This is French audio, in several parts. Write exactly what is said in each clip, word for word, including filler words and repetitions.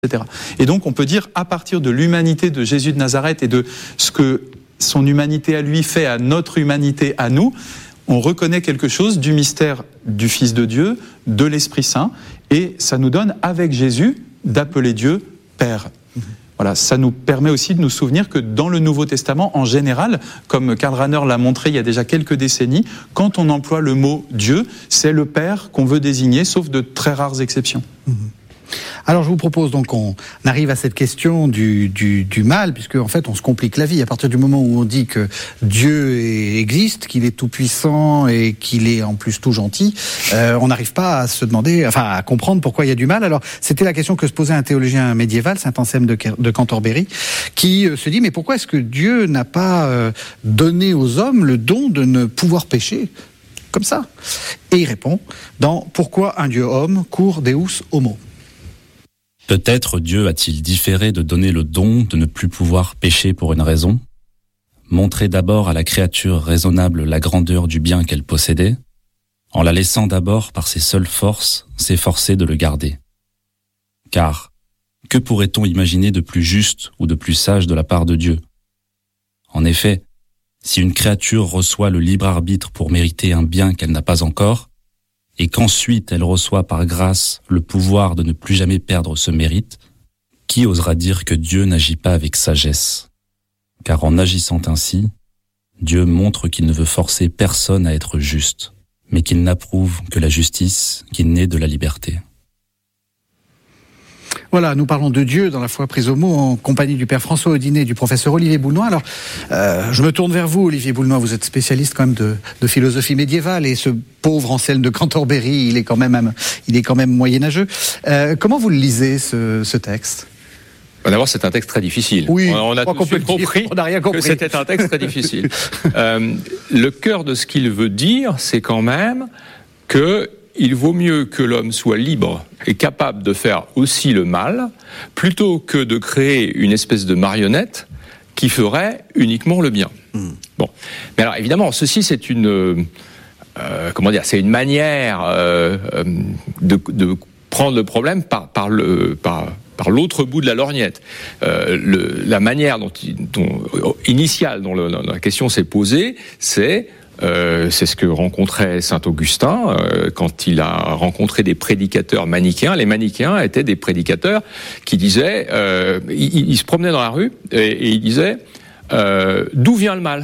et cetera. Et donc on peut dire, à partir de l'humanité de Jésus de Nazareth et de ce que son humanité à lui fait à notre humanité à nous, on reconnaît quelque chose du mystère du Fils de Dieu, de l'Esprit Saint, et ça nous donne, avec Jésus, d'appeler Dieu Père. Mmh. Voilà, ça nous permet aussi de nous souvenir que dans le Nouveau Testament, en général, comme Karl Rahner l'a montré il y a déjà quelques décennies, quand on emploie le mot Dieu, c'est le Père qu'on veut désigner, sauf de très rares exceptions. Mmh. Alors je vous propose donc qu'on arrive à cette question du, du, du mal, puisque en fait on se complique la vie à partir du moment où on dit que Dieu existe, qu'il est tout puissant et qu'il est en plus tout gentil. Euh, on n'arrive pas à se demander, enfin à comprendre pourquoi il y a du mal. Alors c'était la question que se posait un théologien médiéval, saint Anselme de, de Cantorbéry, qui euh, se dit mais pourquoi est-ce que Dieu n'a pas euh, donné aux hommes le don de ne pouvoir pécher comme ça? Et il répond dans Pourquoi un Dieu homme cur Deus homo. Peut-être Dieu a-t-il différé de donner le don de ne plus pouvoir pécher pour une raison, montrer d'abord à la créature raisonnable la grandeur du bien qu'elle possédait, en la laissant d'abord par ses seules forces s'efforcer de le garder. Car, que pourrait-on imaginer de plus juste ou de plus sage de la part de Dieu? En effet, si une créature reçoit le libre arbitre pour mériter un bien qu'elle n'a pas encore, et qu'ensuite elle reçoit par grâce le pouvoir de ne plus jamais perdre ce mérite, qui osera dire que Dieu n'agit pas avec sagesse? Car en agissant ainsi, Dieu montre qu'il ne veut forcer personne à être juste, mais qu'il n'approuve que la justice qui naît de la liberté. Voilà, nous parlons de Dieu dans la foi prise au mot en compagnie du Père François Audinet et du professeur Olivier Boulnois. Alors, euh, je me tourne vers vous, Olivier Boulnois, vous êtes spécialiste quand même de, de philosophie médiévale et ce pauvre Anselme de Cantorbéry, il est quand même, il est quand même moyenâgeux. Euh, comment vous le lisez, ce, ce texte ? D'abord, c'est un texte très difficile. Oui, on a tout de suite compris, on n'a rien compris que c'était un texte très difficile. euh, le cœur de ce qu'il veut dire, c'est quand même que il vaut mieux que l'homme soit libre et capable de faire aussi le mal, plutôt que de créer une espèce de marionnette qui ferait uniquement le bien. Mmh. Bon, mais alors évidemment, ceci c'est une, euh, comment dire, c'est une manière euh, de, de prendre le problème par, par le, par par l'autre bout de la lorgnette. Euh, le, la manière dont, dont initiale dont, le, dont la question s'est posée, c'est Euh, c'est ce que rencontrait saint Augustin euh, quand il a rencontré des prédicateurs manichéens. Les manichéens étaient des prédicateurs qui disaient, euh, ils, ils se promenaient dans la rue et, et ils disaient euh, d'où vient le mal ?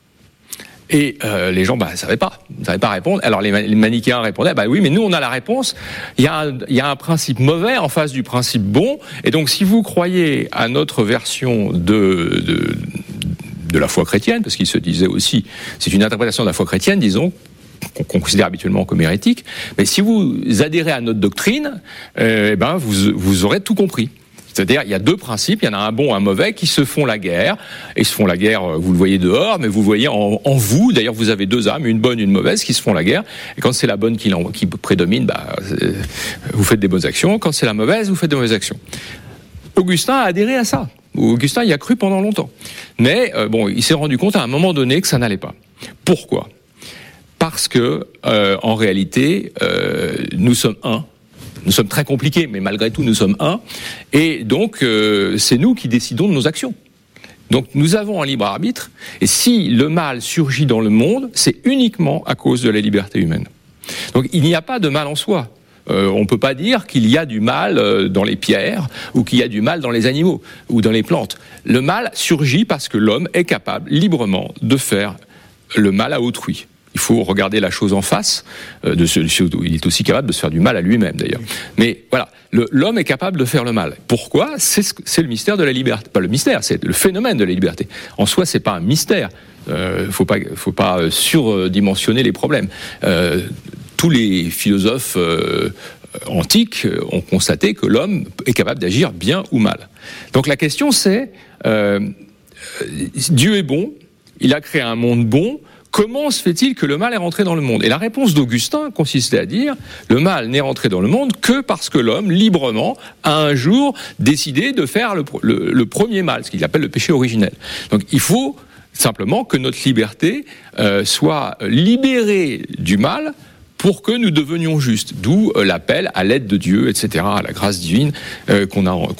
Et euh, les gens, bah, ne savaient pas, ne savaient pas répondre. Alors les, les manichéens répondaient, bah oui, mais nous on a la réponse. Il y a, un, il y a un principe mauvais en face du principe bon. Et donc si vous croyez à notre version de, de de la foi chrétienne, parce qu'il se disait aussi, c'est une interprétation de la foi chrétienne, disons, qu'on, qu'on considère habituellement comme hérétique, mais si vous adhérez à notre doctrine, euh, eh ben, vous, vous aurez tout compris. C'est-à-dire, il y a deux principes, il y en a un bon et un mauvais, qui se font la guerre, et se font la guerre, vous le voyez dehors, mais vous le voyez en, en vous, d'ailleurs vous avez deux âmes, une bonne et une mauvaise, qui se font la guerre, et quand c'est la bonne qui, qui prédomine, bah, vous faites des bonnes actions, quand c'est la mauvaise, vous faites des mauvaises actions. Augustin a adhéré à ça. Augustin y a cru pendant longtemps. Mais euh, bon, il s'est rendu compte à un moment donné que ça n'allait pas. Pourquoi ? Parce que, euh, en réalité, euh, nous sommes un. Nous sommes très compliqués, mais malgré tout, nous sommes un. Et donc, euh, c'est nous qui décidons de nos actions. Donc, nous avons un libre arbitre. Et si le mal surgit dans le monde, c'est uniquement à cause de la liberté humaine. Donc, il n'y a pas de mal en soi. Euh, on ne peut pas dire qu'il y a du mal euh, dans les pierres ou qu'il y a du mal dans les animaux ou dans les plantes. Le mal surgit parce que l'homme est capable librement de faire le mal à autrui. Il faut regarder la chose en face. Euh, de ce, il est aussi capable de se faire du mal à lui-même d'ailleurs. Mais voilà, le, l'homme est capable de faire le mal. Pourquoi ? c'est, c'est le mystère de la liberté. Pas le mystère, c'est le phénomène de la liberté. En soi, c'est pas un mystère. Il euh, ne faut pas, faut pas surdimensionner les problèmes. Euh, Tous les philosophes euh, antiques ont constaté que l'homme est capable d'agir bien ou mal. Donc la question c'est, euh, Dieu est bon, il a créé un monde bon, comment se fait-il que le mal est rentré dans le monde ? Et la réponse d'Augustin consistait à dire, le mal n'est rentré dans le monde que parce que l'homme, librement, a un jour décidé de faire le, le, le premier mal, ce qu'il appelle le péché originel. Donc il faut simplement que notre liberté euh, soit libérée du mal pour que nous devenions justes. D'où euh, l'appel à l'aide de Dieu, et cetera, à la grâce divine euh, qu'on a